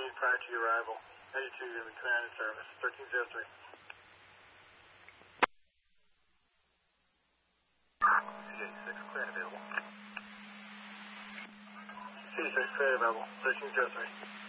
need prior to your arrival. 92, you're going to be clear in service. 1303. C86, clear and available. C6, clear and available. 1303.